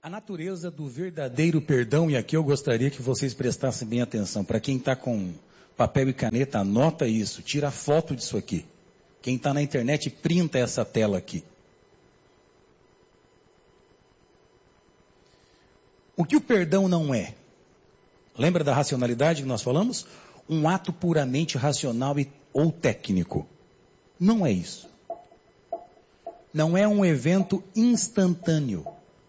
A natureza do verdadeiro perdão, e aqui eu gostaria que vocês prestassem bem atenção. Para quem está com papel e caneta, anota isso, tira foto disso aqui. Quem está na internet, printa essa tela aqui. O que o perdão não é? Lembra da racionalidade que nós falamos? Um ato puramente racional ou técnico. Não é isso. Não é um evento instantâneo.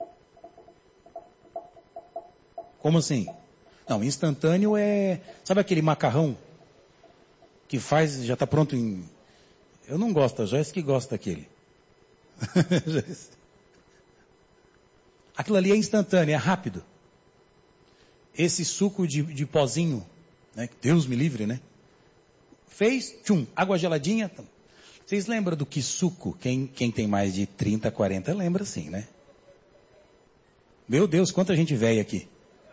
Como assim? Não, instantâneo é... Sabe aquele macarrão que faz, já está pronto em... Eu não gosto, a Joyce que gosta daquele. Aquilo ali é instantâneo, é rápido. Esse suco de pozinho, né? Deus me livre, né? Fez, tchum, água geladinha. Vocês lembram do que suco? Quem tem mais de 30, 40 lembra sim, né? Meu Deus, quanta gente velha aqui.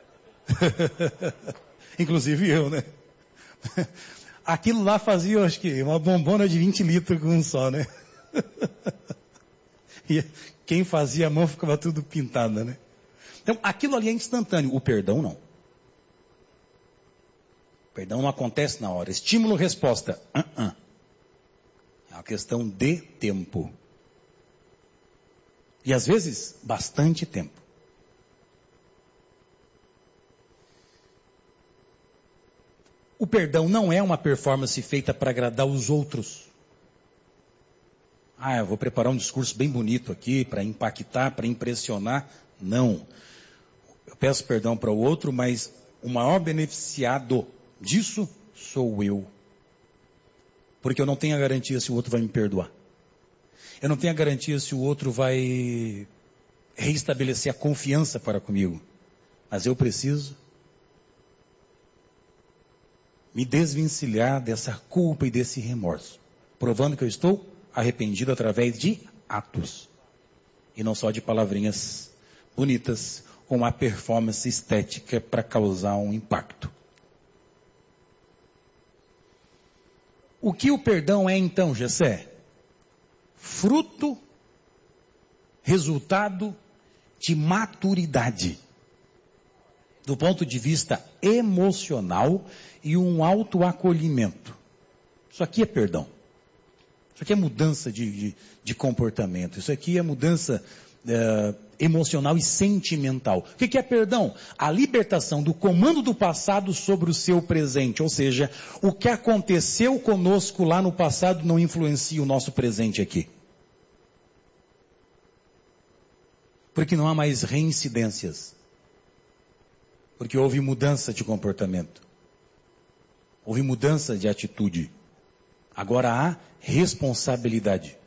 Inclusive eu, né? Aquilo lá fazia, acho que, uma bombona de 20 litros com um só, né? E quem fazia a mão ficava tudo pintada, né? Então, aquilo ali é instantâneo. O perdão não. O perdão não acontece na hora. Estímulo-resposta. É uma questão de tempo. E às vezes, bastante tempo. O perdão não é uma performance feita para agradar os outros. Eu vou preparar um discurso bem bonito aqui para impactar, para impressionar. Não. Eu peço perdão para o outro, mas o maior beneficiado disso sou eu. Porque eu não tenho a garantia se o outro vai me perdoar. Eu não tenho a garantia se o outro vai reestabelecer a confiança para comigo. Mas eu preciso me desvencilhar dessa culpa e desse remorso, provando que eu estou arrependido através de atos, e não só de palavrinhas bonitas, ou uma performance estética para causar um impacto. O que o perdão é então, Jessé? Fruto, resultado de maturidade. Do ponto de vista emocional e um autoacolhimento. Isso aqui é perdão. Isso aqui é mudança de comportamento. Isso aqui é mudança emocional e sentimental. O que é perdão? A libertação do comando do passado sobre o seu presente. Ou seja, o que aconteceu conosco lá no passado não influencia o nosso presente aqui. Porque não há mais reincidências. Porque houve mudança de comportamento. Houve mudança de atitude. Agora há responsabilidade.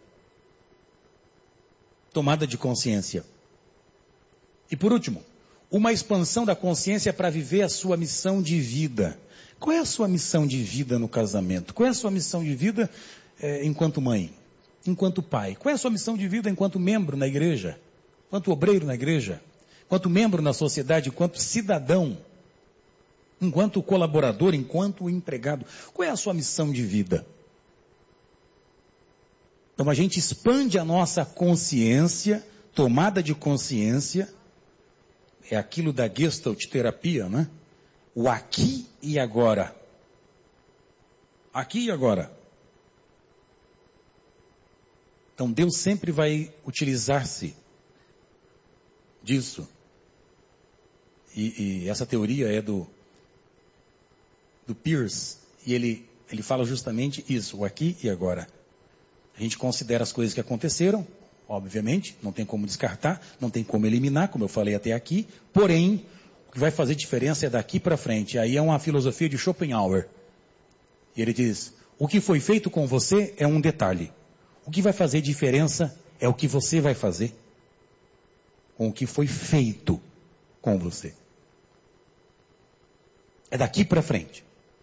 Tomada de consciência. E por último, uma expansão da consciência para viver a sua missão de vida. Qual é a sua missão de vida no casamento? Qual é a sua missão de vida enquanto mãe? Enquanto pai? Qual é a sua missão de vida enquanto membro na igreja? Enquanto obreiro na igreja? Enquanto membro na sociedade? Enquanto cidadão? Enquanto colaborador? Enquanto empregado? Qual é a sua missão de vida? Então a gente expande a nossa consciência, tomada de consciência, é aquilo da Gestalt terapia, né? O aqui e agora. Aqui e agora. Então Deus sempre vai utilizar-se disso. E essa teoria é do Peirce, e ele fala justamente isso, o aqui e agora. A gente considera as coisas que aconteceram, obviamente, não tem como descartar, não tem como eliminar, como eu falei até aqui, porém, o que vai fazer diferença é daqui para frente. Aí é uma filosofia de Schopenhauer. E ele diz, o que foi feito com você é um detalhe. O que vai fazer diferença é o que você vai fazer com o que foi feito com você. É daqui para frente.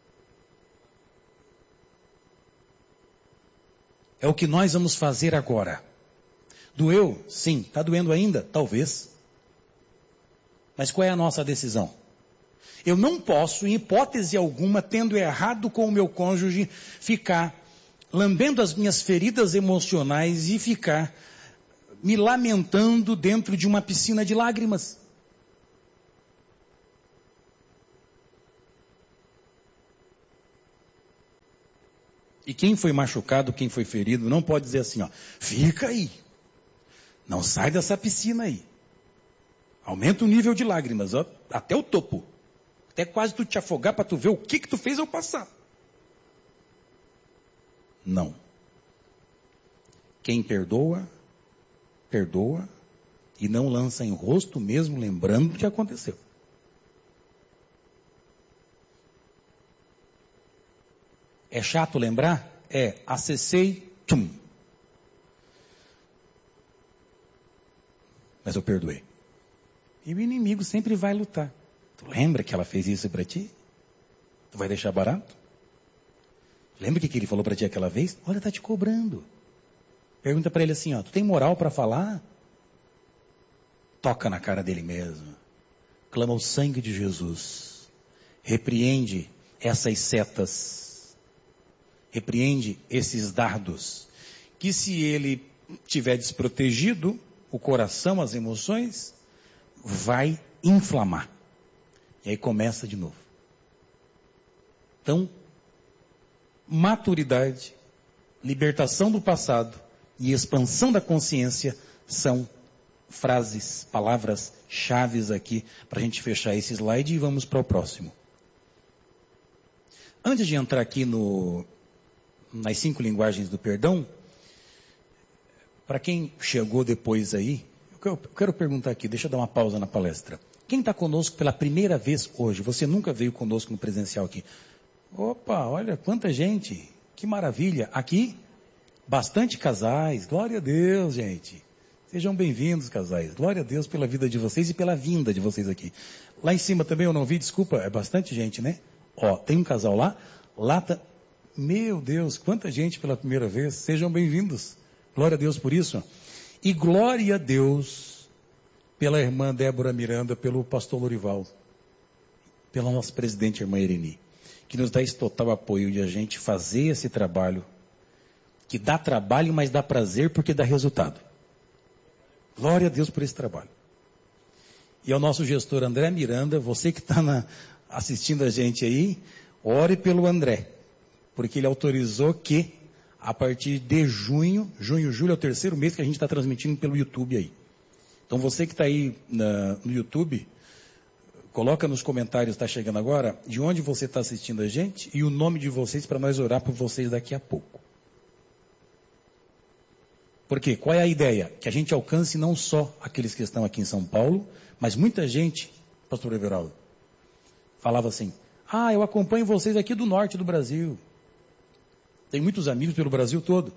É o que nós vamos fazer agora. Doeu? Sim. Está doendo ainda? Talvez. Mas qual é a nossa decisão? Eu não posso, em hipótese alguma, tendo errado com o meu cônjuge, ficar lambendo as minhas feridas emocionais e ficar me lamentando dentro de uma piscina de lágrimas. E quem foi machucado, quem foi ferido, não pode dizer assim, ó, fica aí. Não sai dessa piscina aí. Aumenta o nível de lágrimas, ó, até o topo. Até quase tu te afogar para tu ver o que tu fez ao passar. Não. Quem perdoa, perdoa e não lança em rosto mesmo lembrando do que aconteceu. É chato lembrar? É, acessei, tchum. Mas eu perdoei. E o inimigo sempre vai lutar. Tu lembra que ela fez isso para ti? Tu vai deixar barato? Lembra o que ele falou para ti aquela vez? Olha, tá te cobrando. Pergunta para ele assim, ó, tu tem moral para falar? Toca na cara dele mesmo. Clama o sangue de Jesus. Repreende essas setas. Repreende esses dardos. Que se ele tiver desprotegido, o coração, as emoções, vai inflamar. E aí começa de novo. Então, maturidade, libertação do passado e expansão da consciência são frases, palavras chaves aqui para a gente fechar esse slide e vamos para o próximo. Antes de entrar aqui nas 5 linguagens do perdão, para quem chegou depois aí, eu quero perguntar aqui, deixa eu dar uma pausa na palestra. Quem está conosco pela primeira vez hoje? Você nunca veio conosco no presencial aqui. Opa, olha quanta gente, que maravilha. Aqui, bastante casais, glória a Deus, gente. Sejam bem-vindos, casais. Glória a Deus pela vida de vocês e pela vinda de vocês aqui. Lá em cima também eu não vi, desculpa, é bastante gente, né? Ó, tem um casal lá tá... Meu Deus, quanta gente pela primeira vez. Sejam bem-vindos. Glória a Deus por isso. E glória a Deus pela irmã Débora Miranda, pelo pastor Lorival, pela nossa presidente, irmã Irene, que nos dá esse total apoio de a gente fazer esse trabalho, que dá trabalho, mas dá prazer porque dá resultado. Glória a Deus por esse trabalho. E ao nosso gestor André Miranda, você que está assistindo a gente aí, ore pelo André, porque ele autorizou que, a partir de junho, julho é o 3º mês que a gente está transmitindo pelo YouTube aí. Então você que está aí no YouTube, coloca nos comentários, está chegando agora, de onde você está assistindo a gente e o nome de vocês para nós orar por vocês daqui a pouco. Por quê? Qual é a ideia? Que a gente alcance não só aqueles que estão aqui em São Paulo, mas muita gente, pastor Everaldo, falava assim, eu acompanho vocês aqui do norte do Brasil. Tem muitos amigos pelo Brasil todo.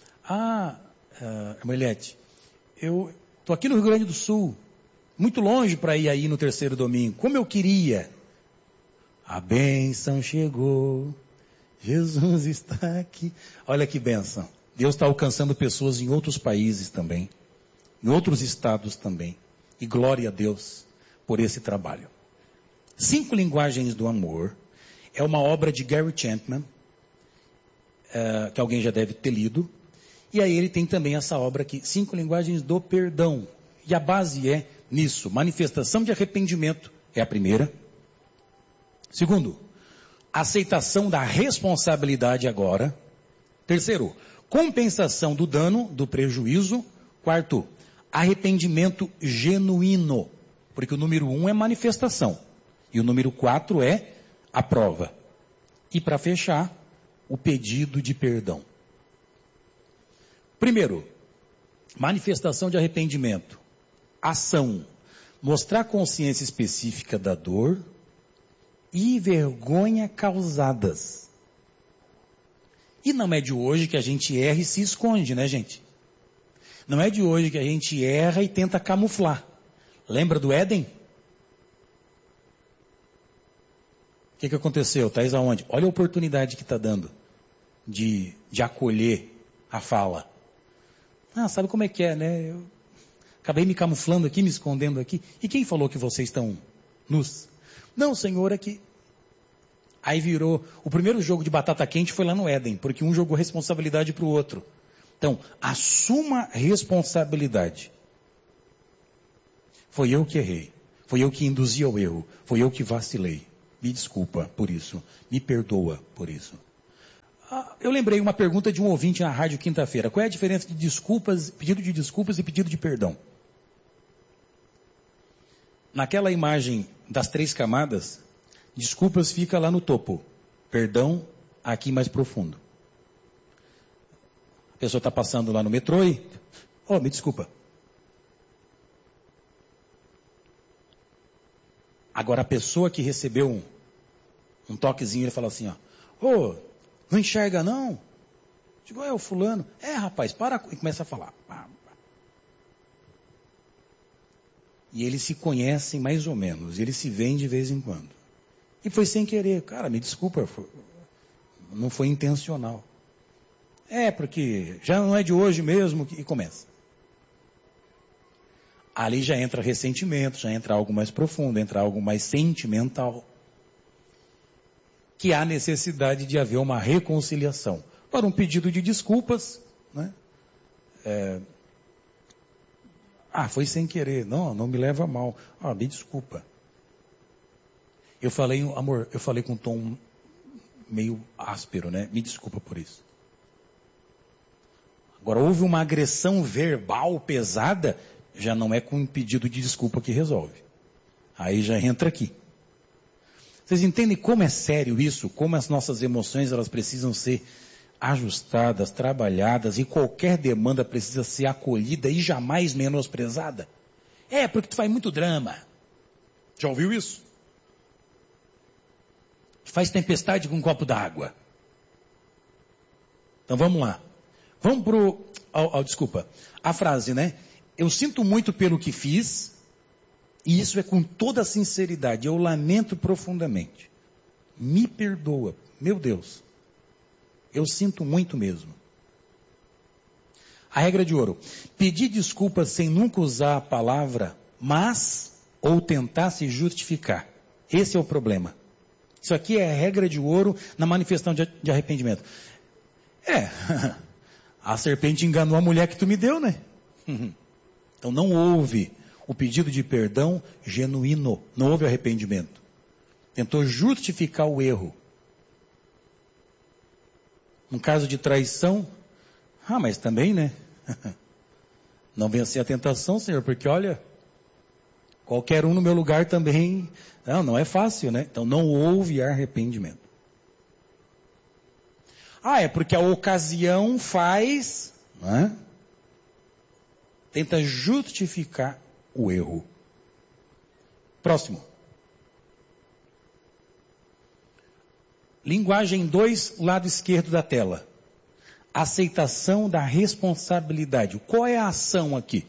Eliette, eu estou aqui no Rio Grande do Sul, muito longe para ir aí no 3º domingo. Como eu queria. A bênção chegou, Jesus está aqui. Olha que bênção. Deus está alcançando pessoas em outros países também, em outros estados também. E glória a Deus por esse trabalho. 5 linguagens do amor é uma obra de Gary Chapman, que alguém já deve ter lido. E aí ele tem também essa obra aqui, 5 linguagens do perdão. E a base é nisso, manifestação de arrependimento é a primeira. Segundo, aceitação da responsabilidade agora. Terceiro, compensação do dano, do prejuízo. Quarto, arrependimento genuíno. Porque o número 1 é manifestação. E o número 4 é a prova. E para fechar, o pedido de perdão. Primeiro, manifestação de arrependimento. Ação. Mostrar consciência específica da dor e vergonha causadas. E não é de hoje que a gente erra e se esconde, né, gente? Não é de hoje que a gente erra e tenta camuflar. Lembra do Éden? O que aconteceu? Está aonde? Olha a oportunidade que está dando de acolher a fala. Sabe como é que é, né? Eu acabei me camuflando aqui, me escondendo aqui. E quem falou que vocês estão nus? Não, Senhor, aqui. Aí virou, o primeiro jogo de batata quente foi lá no Éden, porque um jogou responsabilidade para o outro. Então, assuma responsabilidade. Foi eu que errei. Foi eu que induzi ao erro. Foi eu que vacilei. Me desculpa por isso. Me perdoa por isso. Eu lembrei uma pergunta de um ouvinte na rádio quinta-feira. Qual é a diferença de desculpas, pedido de desculpas e pedido de perdão? Naquela imagem das 3 camadas, desculpas fica lá no topo. Perdão aqui mais profundo. A pessoa está passando lá no metrô e... Oh, me desculpa. Agora a pessoa que recebeu um toquezinho, ele fala assim, ó. Ô, não enxerga não? Digo, é o fulano. É, rapaz, para. E começa a falar. E eles se conhecem mais ou menos. Eles se veem de vez em quando. E foi sem querer. Cara, me desculpa. Não foi intencional. É, porque já não é de hoje mesmo. E começa. Ali já entra ressentimento, já entra algo mais profundo, entra algo mais sentimental. Que há necessidade de haver uma reconciliação. Para um pedido de desculpas, né? Foi sem querer. Não me leva a mal. Me desculpa. Eu falei, amor, com um tom meio áspero, né? Me desculpa por isso. Agora, houve uma agressão verbal pesada, já não é com um pedido de desculpa que resolve. Aí já entra aqui. Vocês entendem como é sério isso? Como as nossas emoções, elas precisam ser ajustadas, trabalhadas, e qualquer demanda precisa ser acolhida e jamais menosprezada? É, porque tu faz muito drama. Já ouviu isso? Tu faz tempestade com um copo d'água. Então vamos lá. Vamos desculpa. A frase, né? Eu sinto muito pelo que fiz, e isso é com toda a sinceridade. Eu lamento profundamente. Me perdoa. Meu Deus. Eu sinto muito mesmo. A regra de ouro. Pedir desculpas sem nunca usar a palavra mas ou tentar se justificar. Esse é o problema. Isso aqui é a regra de ouro na manifestação de arrependimento. A serpente enganou a mulher que tu me deu, né? Então não houve o pedido de perdão genuíno. Não houve arrependimento. Tentou justificar o erro. No caso de traição, mas também, né? Não vencer a tentação, Senhor, porque olha, qualquer um no meu lugar também, não é fácil, né? Então não houve arrependimento. É porque a ocasião faz, né? Tenta justificar o erro. Próximo. Linguagem 2, lado esquerdo da tela. Aceitação da responsabilidade. Qual é a ação aqui?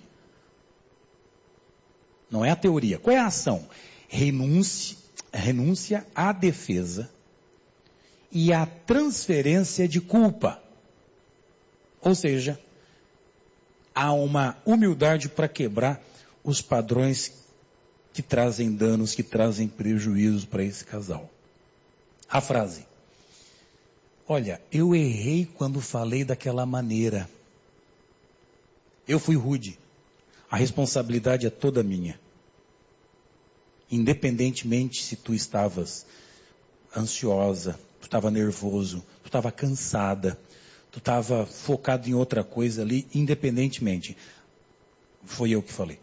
Não é a teoria. Qual é a ação? Renúncia à defesa e à transferência de culpa. Ou seja, há uma humildade para quebrar os padrões que trazem danos, que trazem prejuízos para esse casal. A frase. Olha, eu errei quando falei daquela maneira. Eu fui rude. A responsabilidade é toda minha. Independentemente se tu estavas ansiosa, tu estava nervoso, tu estava cansada, tu estava focado em outra coisa ali, independentemente. Foi eu que falei.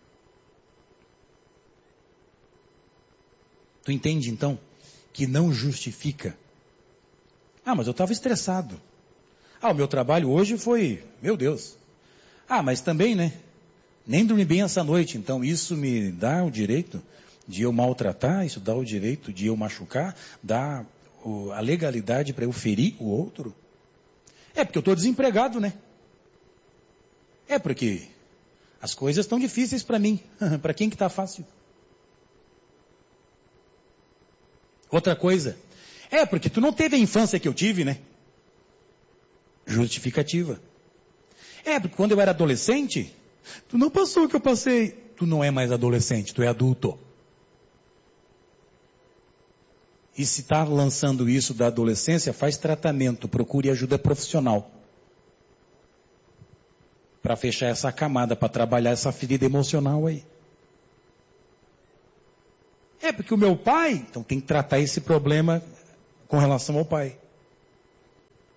Tu entende então que não justifica? Mas eu estava estressado. O meu trabalho hoje foi, meu Deus. Mas também, né? Nem dormi bem essa noite, então isso me dá o direito de eu maltratar, isso dá o direito de eu machucar, dá a legalidade para eu ferir o outro. É porque eu estou desempregado, né? É porque as coisas estão difíceis para mim. Para quem que está fácil? Outra coisa. É porque tu não teve a infância que eu tive, né? Justificativa. É porque quando eu era adolescente, tu não passou o que eu passei. Tu não é mais adolescente, tu é adulto. E se está lançando isso da adolescência, faz tratamento, procure ajuda profissional. Para fechar essa camada, para trabalhar essa ferida emocional aí. É porque o meu pai, então tem que tratar esse problema com relação ao pai.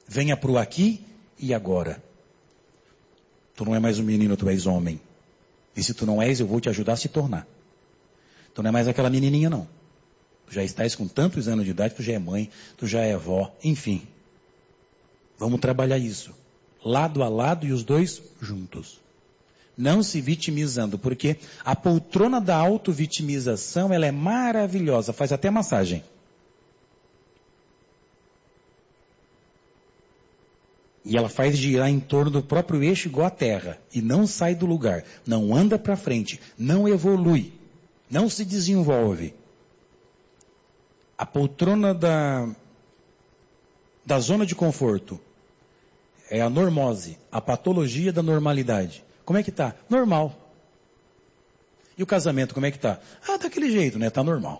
Venha para o aqui e agora. Tu não é mais um menino, tu és homem. E se tu não és, eu vou te ajudar a se tornar. Tu não é mais aquela menininha, não. Tu já estás com tantos anos de idade, tu já é mãe, tu já é avó, enfim. Vamos trabalhar isso. Lado a lado e os dois juntos. Não se vitimizando, porque a poltrona da autovitimização, ela é maravilhosa, faz até massagem. E ela faz girar em torno do próprio eixo igual a terra. E não sai do lugar. Não anda para frente. Não evolui. Não se desenvolve. A poltrona da zona de conforto é a normose, a patologia da normalidade. Como é que tá? Normal. E o casamento, como é que tá? Ah, daquele jeito, né? Tá normal.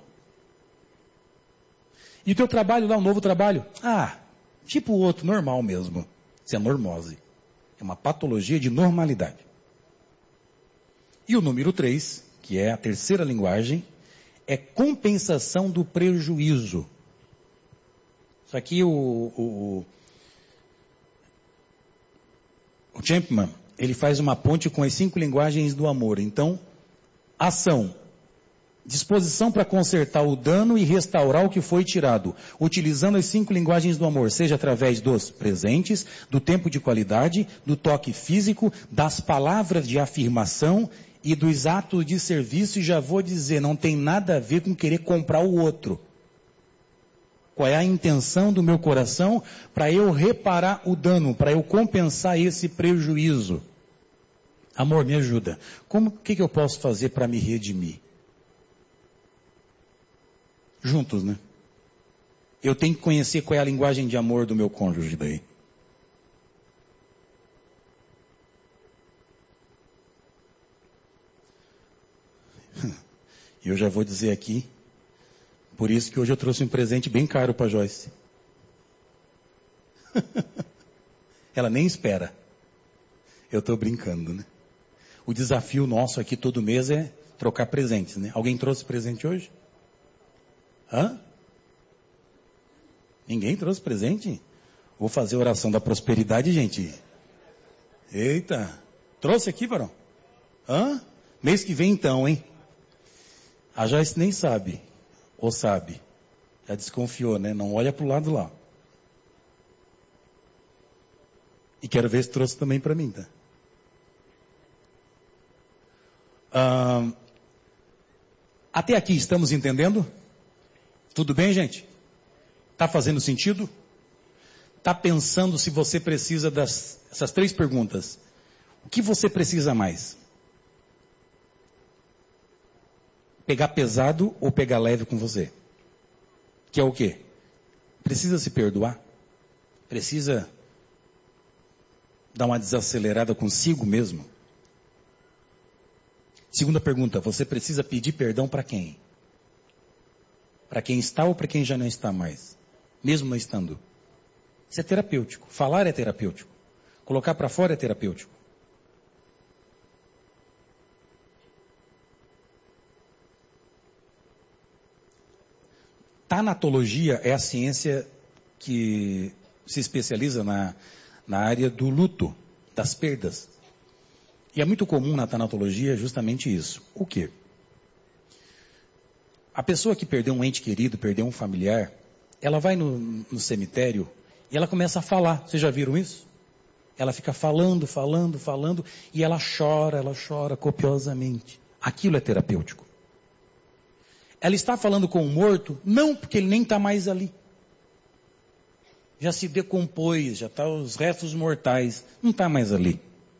E o teu trabalho lá, um novo trabalho? Ah, tipo o outro, normal mesmo. Isso é normose. É uma patologia de normalidade. E o número 3, que é a terceira linguagem, é compensação do prejuízo. Isso aqui o Champman, ele faz uma ponte com as 5 linguagens do amor. Então, ação. Disposição para consertar o dano e restaurar o que foi tirado, utilizando as 5 linguagens do amor, seja através dos presentes, do tempo de qualidade, do toque físico, das palavras de afirmação e dos atos de serviço. E já vou dizer, não tem nada a ver com querer comprar o outro. Qual é a intenção do meu coração para eu reparar o dano, para eu compensar esse prejuízo? Amor, me ajuda. O que eu posso fazer para me redimir? Juntos, né? Eu tenho que conhecer qual é a linguagem de amor do meu cônjuge daí. E eu já vou dizer aqui, por isso que hoje eu trouxe um presente bem caro para Joyce. Ela nem espera. Eu estou brincando, né? O desafio nosso aqui todo mês é trocar presentes, né? Alguém trouxe presente hoje? Hã? Ninguém trouxe presente? Vou fazer oração da prosperidade, gente. Eita. Trouxe aqui, varão? Hã? Mês que vem então, hein? A Joyce nem sabe. Ou sabe? Já desconfiou, né? Não olha pro lado lá. E quero ver se trouxe também para mim, tá? Até aqui estamos entendendo? Tudo bem, gente? Está fazendo sentido? Está pensando se você precisa dessas 3 perguntas. O que você precisa mais? Pegar pesado ou pegar leve com você? Que é o quê? Precisa se perdoar? Precisa dar uma desacelerada consigo mesmo? Segunda pergunta, você precisa pedir perdão para quem? Para quem está ou para quem já não está mais? Mesmo não estando. Isso é terapêutico. Falar é terapêutico. Colocar para fora é terapêutico. Tanatologia é a ciência que se especializa na área do luto, das perdas. E é muito comum na tanatologia justamente isso. O quê? A pessoa que perdeu um ente querido, perdeu um familiar, ela vai no cemitério e ela começa a falar. Vocês já viram isso? Ela fica falando, e ela chora copiosamente. Aquilo é terapêutico. Ela está falando com o morto, não porque ele nem está mais ali. Já se decompôs, já está os restos mortais, não está mais ali.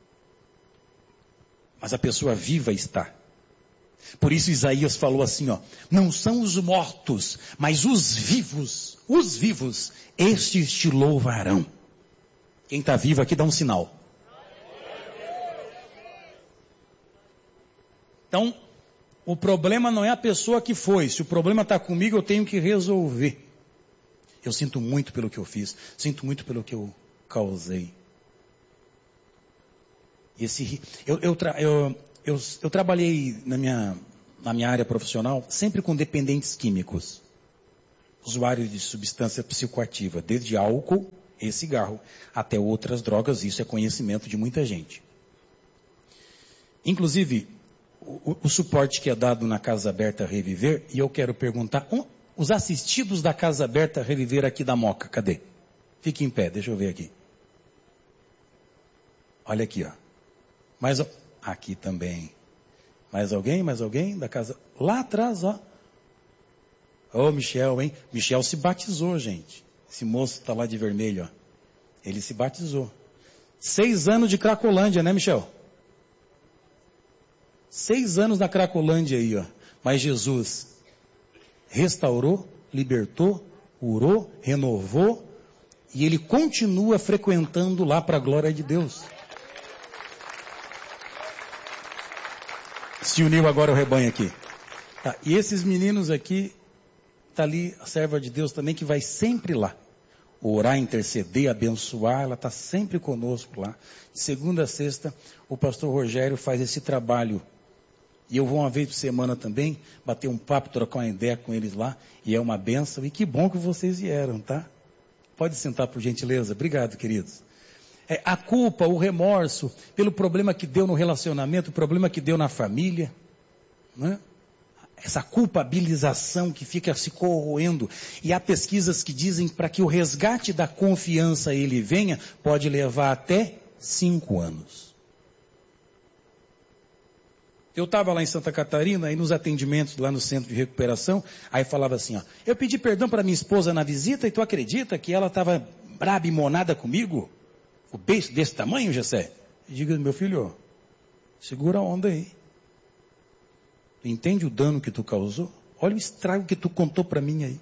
Mas a pessoa viva está. Por isso Isaías falou assim, ó, não são os mortos, mas os vivos, estes te louvarão. Quem está vivo aqui dá um sinal. Então, o problema não é a pessoa que foi, se o problema está comigo eu tenho que resolver. Eu sinto muito pelo que eu fiz, sinto muito pelo que eu causei. Eu trabalhei na minha área profissional sempre com dependentes químicos, usuários de substância psicoativa, desde álcool e cigarro, até outras drogas. Isso é conhecimento de muita gente. Inclusive, o suporte que é dado na Casa Aberta Reviver, e eu quero perguntar, os assistidos da Casa Aberta Reviver aqui da Moca, cadê? Fique em pé, deixa eu ver aqui. Olha aqui, ó. Aqui também. Mais alguém da casa? Lá atrás, ó. Ô, Michel, hein? Michel se batizou, gente. Esse moço está lá de vermelho, ó. Ele se batizou. 6 anos de Cracolândia, né, Michel? 6 anos na Cracolândia aí, ó. Mas Jesus restaurou, libertou, curou, renovou, e ele continua frequentando lá para a glória de Deus. Se uniu agora o rebanho aqui. Tá, e esses meninos aqui, está ali a serva de Deus também, que vai sempre lá. Orar, interceder, abençoar, ela está sempre conosco lá. De segunda a sexta, o pastor Rogério faz esse trabalho. E eu vou uma vez por semana também, bater um papo, trocar uma ideia com eles lá. E é uma bênção. E que bom que vocês vieram, tá? Pode sentar por gentileza. Obrigado, queridos. A culpa, o remorso, pelo problema que deu no relacionamento, o problema que deu na família, né? Essa culpabilização que fica se corroendo. E há pesquisas que dizem para que o resgate da confiança ele venha, pode levar até 5 anos. Eu estava lá em Santa Catarina, aí nos atendimentos lá no centro de recuperação, aí falava assim, ó, eu pedi perdão para minha esposa na visita e tu acredita que ela estava braba e monada comigo? O beijo desse tamanho, Jessé? Diga, meu filho, segura a onda aí. Tu entende o dano que tu causou? Olha o estrago que tu contou para mim aí.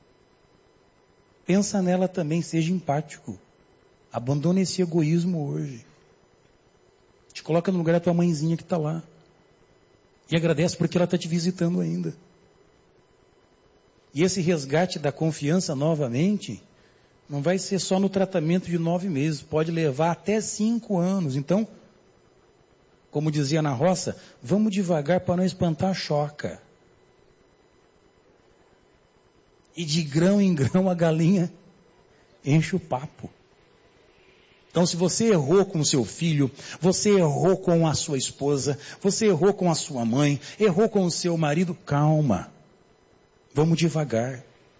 Pensa nela também, seja empático. Abandona esse egoísmo hoje. Te coloca no lugar da tua mãezinha que está lá. E agradece porque ela está te visitando ainda. E esse resgate da confiança novamente, não vai ser só no tratamento de 9 meses, pode levar até 5 anos. Então, como dizia na roça, vamos devagar para não espantar a choca. E de grão em grão a galinha enche o papo. Então, se você errou com o seu filho, você errou com a sua esposa, você errou com a sua mãe, errou com o seu marido, calma. Vamos devagar.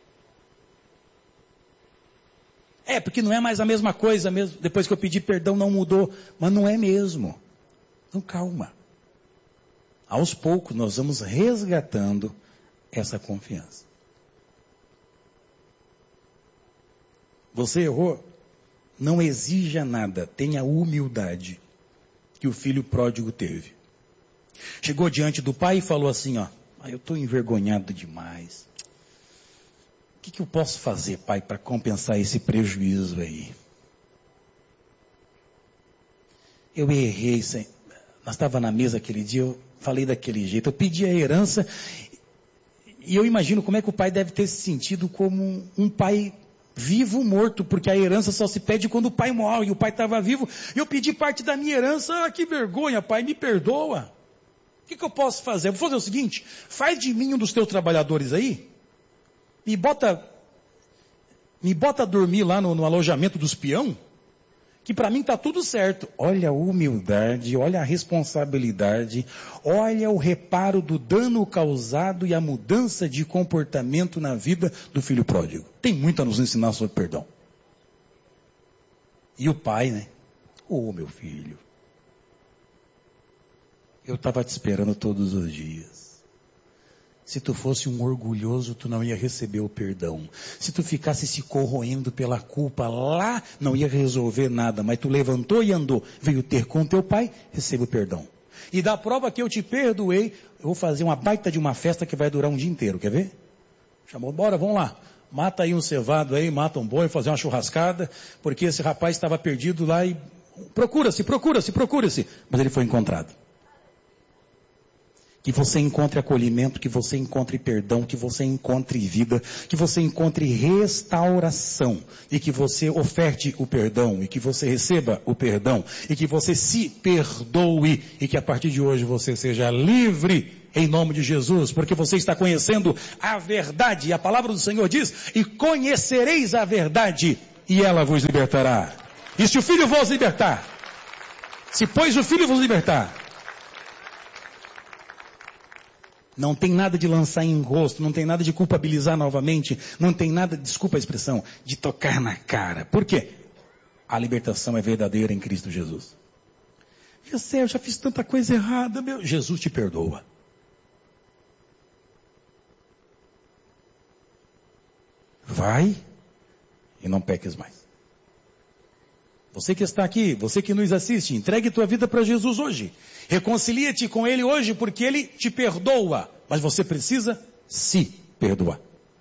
Porque não é mais a mesma coisa mesmo. Depois que eu pedi perdão não mudou. Mas não é mesmo. Então calma. Aos poucos nós vamos resgatando essa confiança. Você errou? Não exija nada. Tenha humildade que o filho pródigo teve. Chegou diante do pai e falou assim, ó. Eu estou envergonhado demais. O que eu posso fazer, pai, para compensar esse prejuízo aí? Eu errei, nós estávamos na mesa aquele dia, eu falei daquele jeito, eu pedi a herança, e eu imagino como é que o pai deve ter se sentido como um pai vivo ou morto, porque a herança só se pede quando o pai morre, e o pai estava vivo, e eu pedi parte da minha herança, que vergonha, pai, me perdoa. O que eu posso fazer? Eu vou fazer o seguinte, faz de mim um dos teus trabalhadores aí, me bota a dormir lá no alojamento dos peão, que para mim está tudo certo. Olha a humildade, olha a responsabilidade, olha o reparo do dano causado e a mudança de comportamento na vida do filho pródigo. Tem muito a nos ensinar sobre perdão. E o pai, né? Meu filho, eu estava te esperando todos os dias. Se tu fosse um orgulhoso, tu não ia receber o perdão. Se tu ficasse se corroendo pela culpa lá, não ia resolver nada. Mas tu levantou e andou, veio ter com teu pai, receba o perdão. E da prova que eu te perdoei, eu vou fazer uma baita de uma festa que vai durar um dia inteiro, quer ver? Chamou, bora, vamos lá. Mata aí um cevado aí, mata um boi, fazer uma churrascada, porque esse rapaz estava perdido lá e procura-se. Mas ele foi encontrado. Que você encontre acolhimento, que você encontre perdão, que você encontre vida, que você encontre restauração, e que você oferte o perdão, e que você receba o perdão, e que você se perdoe, e que a partir de hoje você seja livre, em nome de Jesus, porque você está conhecendo a verdade, e a palavra do Senhor diz, e conhecereis a verdade, e ela vos libertará. E se o Filho vos libertar, se pois o Filho vos libertar, não tem nada de lançar em rosto, não tem nada de culpabilizar novamente, não tem nada, desculpa a expressão, de tocar na cara. Por quê? A libertação é verdadeira em Cristo Jesus. Eu já fiz tanta coisa errada, meu. Jesus te perdoa. Vai e não peques mais. Você que está aqui, você que nos assiste, entregue tua vida para Jesus hoje. Reconcilia-te com Ele hoje, porque Ele te perdoa. Mas você precisa se perdoar.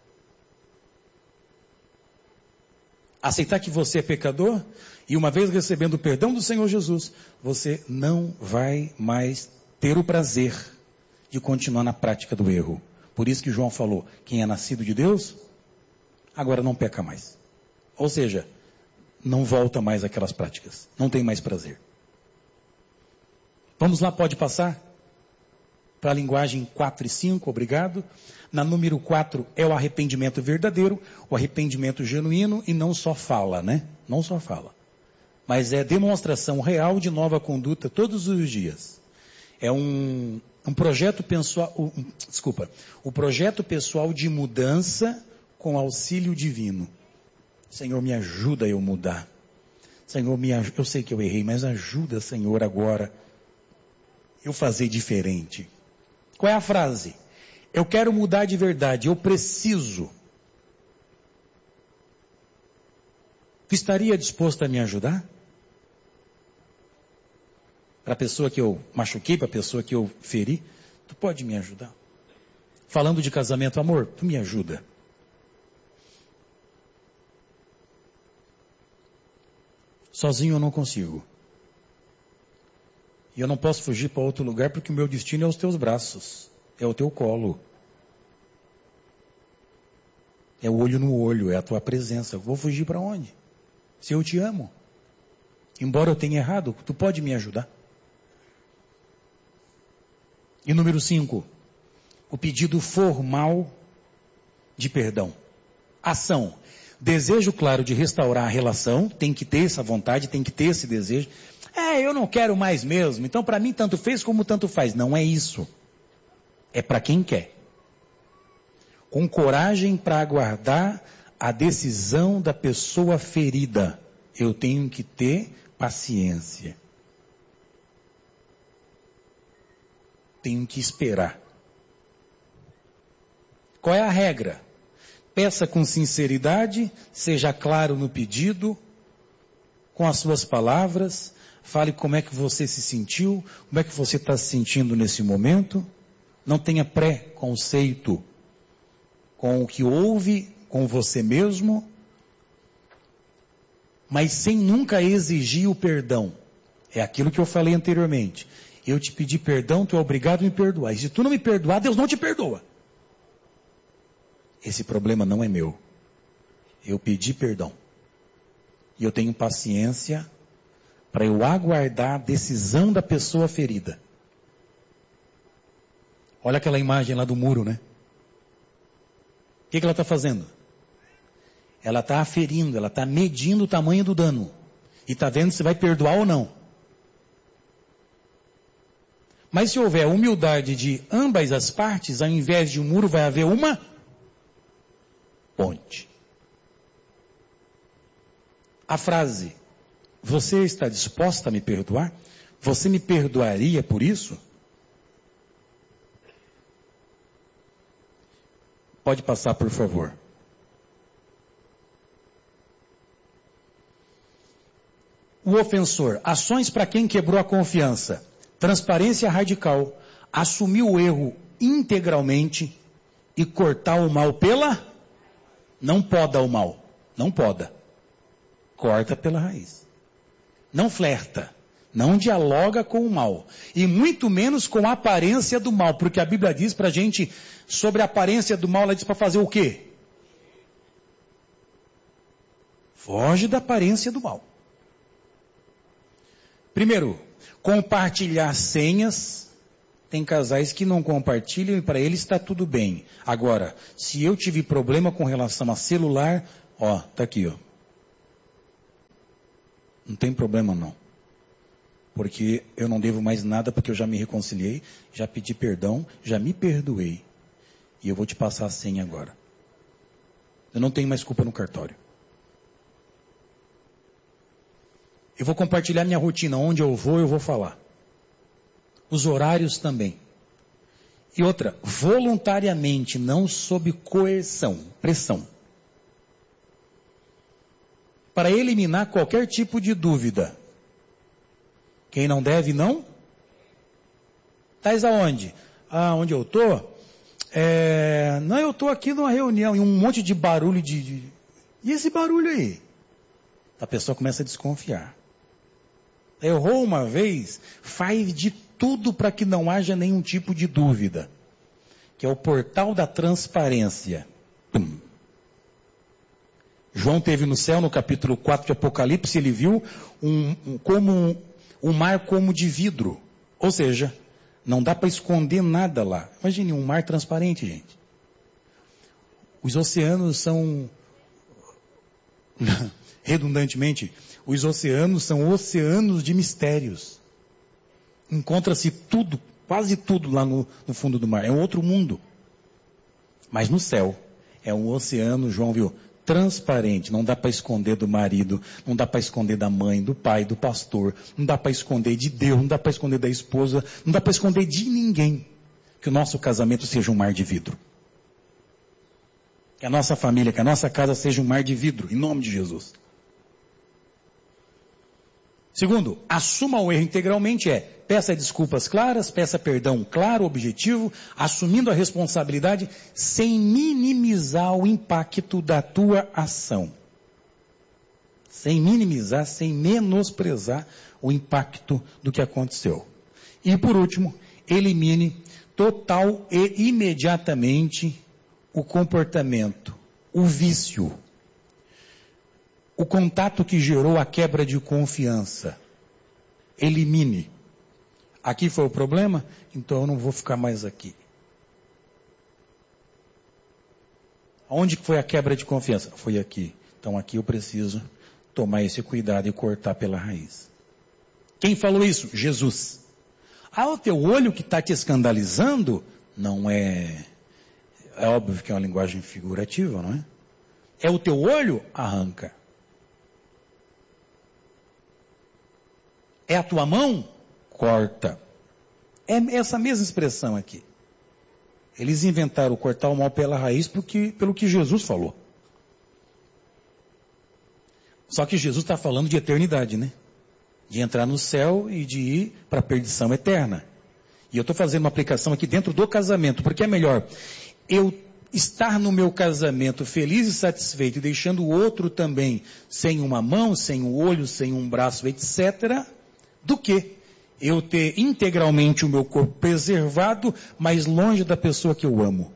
Aceitar que você é pecador, e uma vez recebendo o perdão do Senhor Jesus, você não vai mais ter o prazer de continuar na prática do erro. Por isso que João falou, quem é nascido de Deus, agora não peca mais. Ou seja, não volta mais àquelas práticas. Não tem mais prazer. Vamos lá, pode passar? Para a linguagem 4 e 5, obrigado. Na número 4 é o arrependimento verdadeiro, o arrependimento genuíno e não só fala, né? Não só fala. Mas é demonstração real de nova conduta todos os dias. É um projeto pessoal, o projeto pessoal de mudança com auxílio divino. Senhor, me ajuda a eu mudar. Senhor, eu sei que eu errei, mas ajuda, Senhor, agora eu fazer diferente. Qual é a frase? Eu quero mudar de verdade, eu preciso. Tu estaria disposto a me ajudar? Para a pessoa que eu machuquei, para a pessoa que eu feri, tu pode me ajudar? Falando de casamento, amor, tu me ajuda. Sozinho eu não consigo. E eu não posso fugir para outro lugar porque o meu destino é os teus braços. É o teu colo. É o olho no olho, é a tua presença. Eu vou fugir para onde? Se eu te amo. Embora eu tenha errado, tu pode me ajudar. E número 5. O pedido formal de perdão. Ação. Desejo claro de restaurar a relação, tem que ter essa vontade, tem que ter esse desejo. Eu não quero mais mesmo, então para mim tanto fez como tanto faz. Não é isso. É para quem quer. Com coragem para aguardar a decisão da pessoa ferida. Eu tenho que ter paciência. Tenho que esperar. Qual é a regra? Peça com sinceridade, seja claro no pedido, com as suas palavras, fale como é que você se sentiu, como é que você está se sentindo nesse momento. Não tenha preconceito com o que houve, com você mesmo, mas sem nunca exigir o perdão. É aquilo que eu falei anteriormente. Eu te pedi perdão, tu é obrigado a me perdoar. E se tu não me perdoar, Deus não te perdoa. Esse problema não é meu. Eu pedi perdão. E eu tenho paciência para eu aguardar a decisão da pessoa ferida. Olha aquela imagem lá do muro, né? O que ela está fazendo? Ela está aferindo, ela está medindo o tamanho do dano. E está vendo se vai perdoar ou não. Mas se houver humildade de ambas as partes, ao invés de um muro vai haver uma ponte. A frase, você está disposta a me perdoar? Você me perdoaria por isso? Pode passar, por favor. O ofensor, ações para quem quebrou a confiança. Transparência radical, assumir o erro integralmente e cortar o mal pela... Não poda o mal. Não poda. Corta pela raiz. Não flerta. Não dialoga com o mal. E muito menos com a aparência do mal. Porque a Bíblia diz pra gente sobre a aparência do mal, ela diz para fazer o quê? Foge da aparência do mal. Primeiro, compartilhar senhas. Tem casais que não compartilham e para eles está tudo bem. Agora, se eu tive problema com relação a celular, tá aqui, Não tem problema não. Porque eu não devo mais nada, porque eu já me reconciliei, já pedi perdão, já me perdoei. E eu vou te passar a senha agora. Eu não tenho mais culpa no cartório. Eu vou compartilhar minha rotina. Onde eu vou falar. Os horários também. E outra, voluntariamente, não sob coerção, pressão. Para eliminar qualquer tipo de dúvida. Quem não deve, não? Tais aonde? Ah, onde eu estou? Não, eu estou aqui numa reunião e um monte de barulho E esse barulho aí? A pessoa começa a desconfiar. Errou uma vez, faz de tudo para que não haja nenhum tipo de dúvida. Que é o portal da transparência. João teve no céu, no capítulo 4 de Apocalipse, ele viu um mar como de vidro. Ou seja, não dá para esconder nada lá. Imagine um mar transparente, gente. Os oceanos são, redundantemente, os oceanos são oceanos de mistérios. Encontra-se tudo, quase tudo lá no fundo do mar. É um outro mundo. Mas no céu, é um oceano, João viu, transparente. Não dá para esconder do marido, não dá para esconder da mãe, do pai, do pastor. Não dá para esconder de Deus, não dá para esconder da esposa, não dá para esconder de ninguém. Que o nosso casamento seja um mar de vidro. Que a nossa família, que a nossa casa seja um mar de vidro, em nome de Jesus. Segundo, assuma o erro integralmente peça desculpas claras, peça perdão claro, objetivo, assumindo a responsabilidade sem minimizar o impacto da tua ação. Sem minimizar, sem menosprezar o impacto do que aconteceu. E por último, elimine total e imediatamente o comportamento, o vício. O contato que gerou a quebra de confiança. Elimine. Aqui foi o problema? Então eu não vou ficar mais aqui. Onde foi a quebra de confiança? Foi aqui. Então aqui eu preciso tomar esse cuidado e cortar pela raiz. Quem falou isso? Jesus. O teu olho que está te escandalizando não é... É óbvio que é uma linguagem figurativa, não é? É o teu olho? Arranca. É a tua mão? Corta. É essa mesma expressão aqui. Eles inventaram cortar o mal pela raiz pelo que Jesus falou. Só que Jesus está falando de eternidade, né? De entrar no céu e de ir para a perdição eterna. E eu estou fazendo uma aplicação aqui dentro do casamento, porque é melhor eu estar no meu casamento feliz e satisfeito e deixando o outro também sem uma mão, sem um olho, sem um braço, etc., do que eu ter integralmente o meu corpo preservado, mas longe da pessoa que eu amo.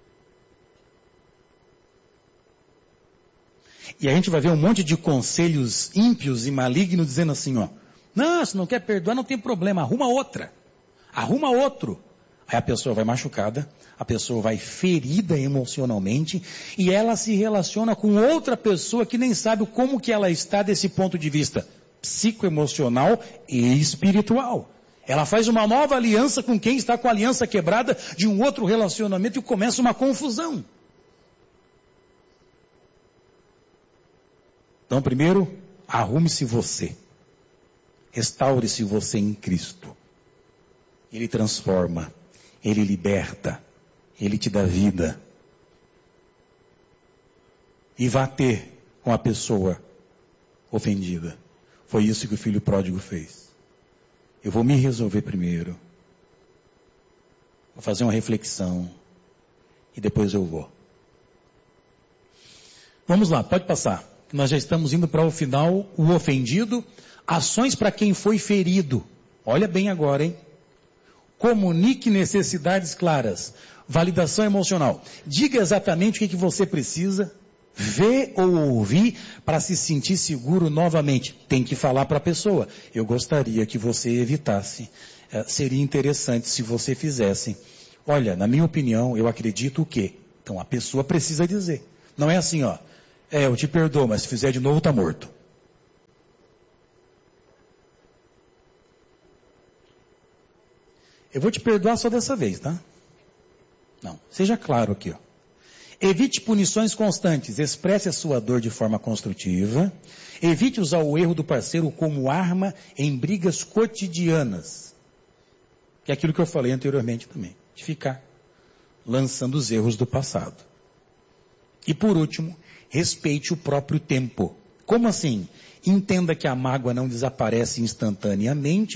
E a gente vai ver um monte de conselhos ímpios e malignos dizendo assim, não, se não quer perdoar não tem problema, arruma outra, arruma outro. Aí a pessoa vai machucada, a pessoa vai ferida emocionalmente e ela se relaciona com outra pessoa que nem sabe como que ela está desse ponto de vista psicoemocional e espiritual. Ela faz uma nova aliança com quem está com a aliança quebrada de um outro relacionamento e começa uma confusão. Então, primeiro, arrume-se você. Restaure-se você em Cristo. Ele transforma, Ele liberta, Ele te dá vida. E vá ter com a pessoa ofendida. Foi isso que o filho pródigo fez. Eu vou me resolver primeiro. Vou fazer uma reflexão. E depois eu vou. Vamos lá, pode passar. Nós já estamos indo para o final. O ofendido. Ações para quem foi ferido. Olha bem agora, hein? Comunique necessidades claras. Validação emocional. Diga exatamente o que você precisa ver ou ouvir para se sentir seguro novamente. Tem que falar para a pessoa. Eu gostaria que você evitasse. Seria interessante se você fizesse. Olha, na minha opinião, eu acredito que. Então a pessoa precisa dizer. Não é assim, eu te perdoo, mas se fizer de novo tá morto. Eu vou te perdoar só dessa vez, tá? Não, seja claro aqui, ó. Evite punições constantes, expresse a sua dor de forma construtiva. Evite usar o erro do parceiro como arma em brigas cotidianas. Que é aquilo que eu falei anteriormente também. De ficar lançando os erros do passado. E por último, respeite o próprio tempo. Como assim? Entenda que a mágoa não desaparece instantaneamente